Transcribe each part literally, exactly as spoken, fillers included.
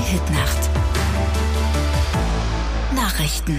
Hitnacht. Nachrichten.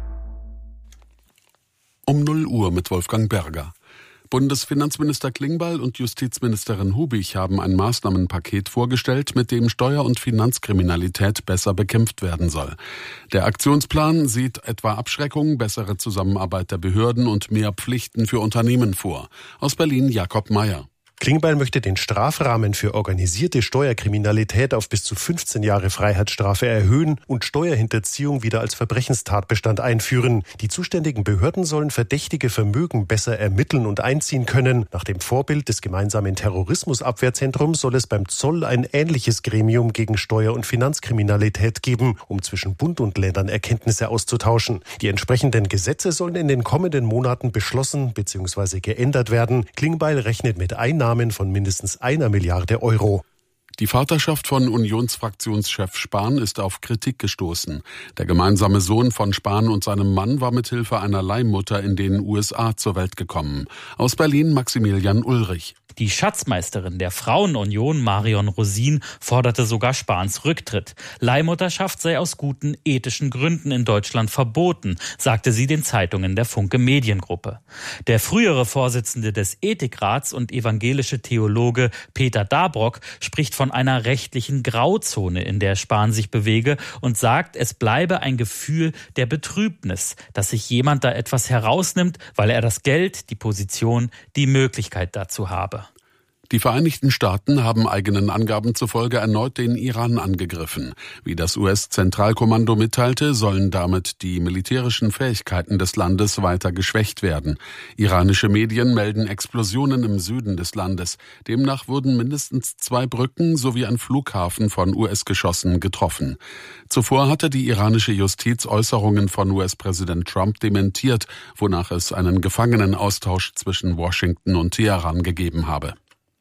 Um null Uhr mit Wolfgang Berger. Bundesfinanzminister Klingbeil und Justizministerin Hubig haben ein Maßnahmenpaket vorgestellt, mit dem Steuer- und Finanzkriminalität besser bekämpft werden soll. Der Aktionsplan sieht etwa Abschreckung, bessere Zusammenarbeit der Behörden und mehr Pflichten für Unternehmen vor. Aus Berlin Jakob Mayer. Klingbeil möchte den Strafrahmen für organisierte Steuerkriminalität auf bis zu fünfzehn Jahre Freiheitsstrafe erhöhen und Steuerhinterziehung wieder als Verbrechenstatbestand einführen. Die zuständigen Behörden sollen verdächtige Vermögen besser ermitteln und einziehen können. Nach dem Vorbild des gemeinsamen Terrorismusabwehrzentrums soll es beim Zoll ein ähnliches Gremium gegen Steuer- und Finanzkriminalität geben, um zwischen Bund und Ländern Erkenntnisse auszutauschen. Die entsprechenden Gesetze sollen in den kommenden Monaten beschlossen bzw. geändert werden. Klingbeil rechnet mit Einnahmen von mindestens einer Milliarde Euro. Die Vaterschaft von Unionsfraktionschef Spahn ist auf Kritik gestoßen. Der gemeinsame Sohn von Spahn und seinem Mann war mithilfe einer Leihmutter in den U S A zur Welt gekommen. Aus Berlin Maximilian Ulrich. Die Schatzmeisterin der Frauenunion, Marion Rosin, forderte sogar Spahns Rücktritt. Leihmutterschaft sei aus guten ethischen Gründen in Deutschland verboten, sagte sie den Zeitungen der Funke Mediengruppe. Der frühere Vorsitzende des Ethikrats und evangelische Theologe Peter Dabrock spricht von einer rechtlichen Grauzone, in der Spahn sich bewege, und sagt, es bleibe ein Gefühl der Betrübnis, dass sich jemand da etwas herausnimmt, weil er das Geld, die Position, die Möglichkeit dazu habe. Die Vereinigten Staaten haben eigenen Angaben zufolge erneut den Iran angegriffen. Wie das U S-Zentralkommando mitteilte, sollen damit die militärischen Fähigkeiten des Landes weiter geschwächt werden. Iranische Medien melden Explosionen im Süden des Landes. Demnach wurden mindestens zwei Brücken sowie ein Flughafen von U S-Geschossen getroffen. Zuvor hatte die iranische Justiz Äußerungen von U S-Präsident Trump dementiert, wonach es einen Gefangenenaustausch zwischen Washington und Teheran gegeben habe.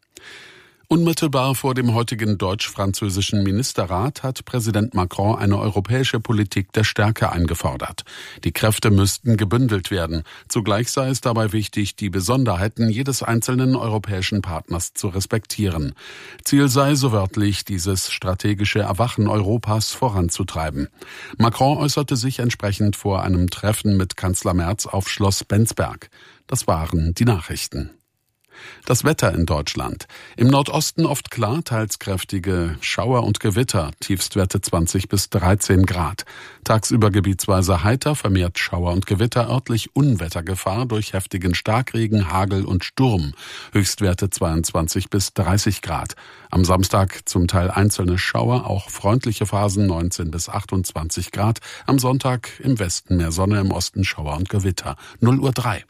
Unmittelbar vor dem heutigen deutsch-französischen Ministerrat hat Präsident Macron eine europäische Politik der Stärke eingefordert. Die Kräfte müssten gebündelt werden. Zugleich sei es dabei wichtig, die Besonderheiten jedes einzelnen europäischen Partners zu respektieren. Ziel sei, so wörtlich, dieses strategische Erwachen Europas voranzutreiben. Macron äußerte sich entsprechend vor einem Treffen mit Kanzler Merz auf Schloss Bensberg. Das waren die Nachrichten. Das Wetter in Deutschland. Im Nordosten oft klar, teils kräftige Schauer und Gewitter, Tiefstwerte zwanzig bis dreizehn Grad. Tagsüber gebietsweise heiter, vermehrt Schauer und Gewitter, örtlich Unwettergefahr durch heftigen Starkregen, Hagel und Sturm. Höchstwerte zweiundzwanzig bis dreißig Grad. Am Samstag zum Teil einzelne Schauer, auch freundliche Phasen neunzehn bis achtundzwanzig Grad. Am Sonntag im Westen mehr Sonne, im Osten Schauer und Gewitter. null Uhr drei.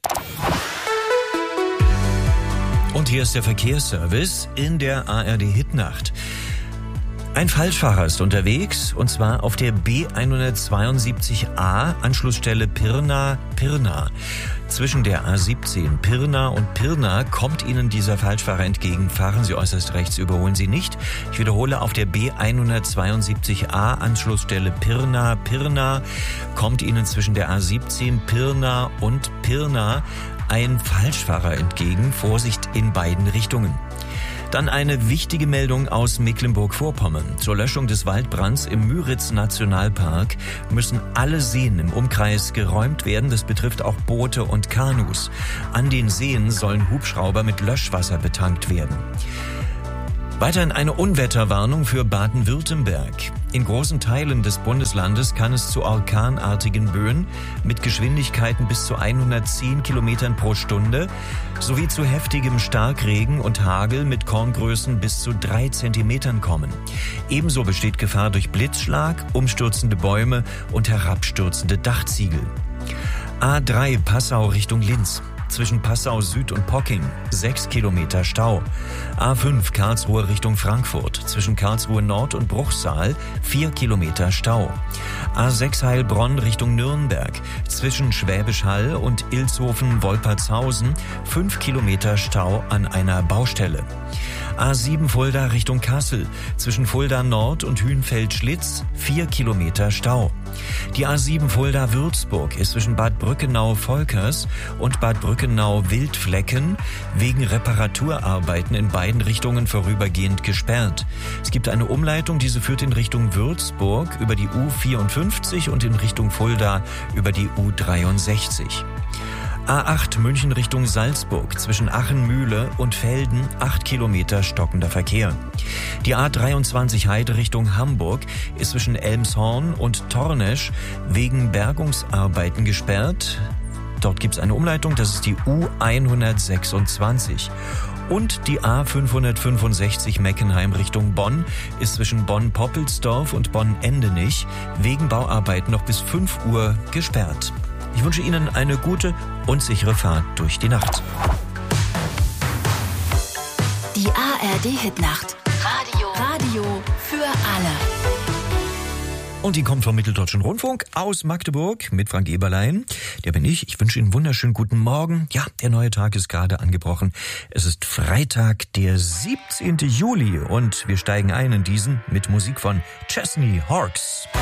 Und hier ist der Verkehrsservice in der A R D-Hitnacht. Ein Falschfahrer ist unterwegs, und zwar auf der B hundertzweiundsiebzig A, Anschlussstelle Pirna-Pirna. Zwischen der A siebzehn Pirna und Pirna kommt Ihnen dieser Falschfahrer entgegen. Fahren Sie äußerst rechts, überholen Sie nicht. Ich wiederhole, auf der B hundertzweiundsiebzig A, Anschlussstelle Pirna-Pirna, kommt Ihnen zwischen der A siebzehn Pirna und Pirna ein Falschfahrer entgegen. Vorsicht in beiden Richtungen. Dann eine wichtige Meldung aus Mecklenburg-Vorpommern. Zur Löschung des Waldbrands im Müritz-Nationalpark müssen alle Seen im Umkreis geräumt werden. Das betrifft auch Boote und Kanus. An den Seen sollen Hubschrauber mit Löschwasser betankt werden. Weiterhin eine Unwetterwarnung für Baden-Württemberg. In großen Teilen des Bundeslandes kann es zu orkanartigen Böen mit Geschwindigkeiten bis zu hundertzehn Kilometern pro Stunde sowie zu heftigem Starkregen und Hagel mit Korngrößen bis zu drei Zentimetern kommen. Ebenso besteht Gefahr durch Blitzschlag, umstürzende Bäume und herabstürzende Dachziegel. A drei Passau Richtung Linz. Zwischen Passau Süd und Pocking sechs Kilometer Stau. A fünf Karlsruhe Richtung Frankfurt. Zwischen Karlsruhe Nord und Bruchsal vier Kilometer Stau. A sechs Heilbronn Richtung Nürnberg. Zwischen Schwäbisch Hall und Ilshofen-Wolpertshausen fünf Kilometer Stau an einer Baustelle. A sieben Fulda Richtung Kassel. Zwischen Fulda Nord und Hünfeld-Schlitz vier Kilometer Stau. Die A sieben Fulda-Würzburg ist zwischen Bad Brückenau-Volkers und Bad Brückenau-Wildflecken wegen Reparaturarbeiten in beiden Richtungen vorübergehend gesperrt. Es gibt eine Umleitung, diese führt in Richtung Würzburg über die U vierundfünfzig und in Richtung Fulda über die U dreiundsechzig. A acht München Richtung Salzburg, zwischen Aachen-Mühle und Velden acht Kilometer stockender Verkehr. Die A dreiundzwanzig Heide Richtung Hamburg ist zwischen Elmshorn und Tornesch wegen Bergungsarbeiten gesperrt. Dort gibt es eine Umleitung, das ist die U hundertsechsundzwanzig. Und die A fünfhundertfünfundsechzig Meckenheim Richtung Bonn ist zwischen Bonn-Poppelsdorf und Bonn-Endenich wegen Bauarbeiten noch bis fünf Uhr gesperrt. Ich wünsche Ihnen eine gute und sichere Fahrt durch die Nacht. Die A R D-Hitnacht. Radio. Radio für alle. Und die kommt vom Mitteldeutschen Rundfunk aus Magdeburg mit Frank Eberlein. Der bin ich. Ich wünsche Ihnen einen wunderschönen guten Morgen. Ja, der neue Tag ist gerade angebrochen. Es ist Freitag, der siebzehnten Juli. Und wir steigen ein in diesen mit Musik von Chesney Hawkes.